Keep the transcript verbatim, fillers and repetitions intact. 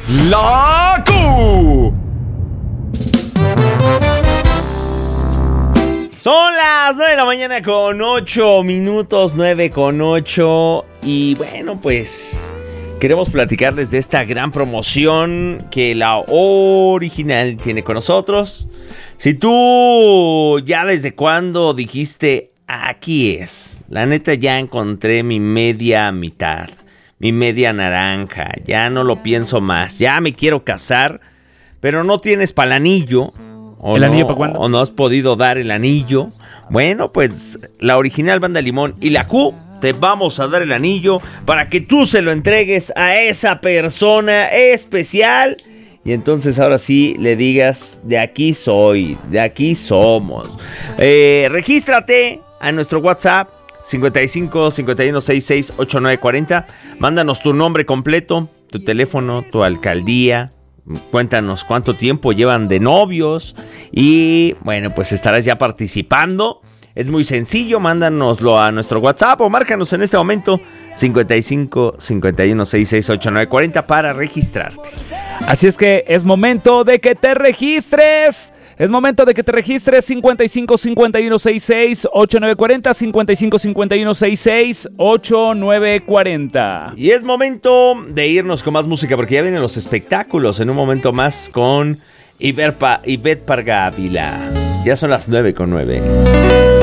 La Q. Son las nueve de la mañana con ocho minutos, nueve con ocho. Y bueno, pues queremos platicarles de esta gran promoción que la original tiene con nosotros. Si tú ya desde cuando dijiste, aquí es, la neta ya encontré mi media mitad, mi media naranja, ya no lo pienso más, ya me quiero casar, pero no tienes para el anillo. ¿O ¿El no, anillo para cuándo? o no has podido dar el anillo? Bueno, pues la original Banda Limón y la Q te vamos a dar el anillo para que tú se lo entregues a esa persona especial. Y entonces ahora sí le digas, de aquí soy, de aquí somos. Eh, regístrate a nuestro WhatsApp cincuenta y cinco, cincuenta y uno, sesenta y seis, ochenta y nueve cuarenta. Mándanos tu nombre completo, tu teléfono, tu alcaldía. Cuéntanos cuánto tiempo llevan de novios y bueno, pues estarás ya participando. Es muy sencillo, mándanoslo a nuestro WhatsApp o márcanos en este momento cincuenta y cinco, cincuenta y uno, sesenta y seis, ochenta y nueve cuarenta para registrarte. Así es que es momento de que te registres. Es momento de que te registres. Cincuenta y cinco, cincuenta y uno, sesenta y seis, ochenta y nueve cuarenta. Cincuenta y cinco, cincuenta y uno, sesenta y seis, ochenta y nueve cuarenta. Y es momento de irnos con más música porque ya vienen los espectáculos en un momento más con Ivette Parga Ávila. Ya son las nueve con nueve.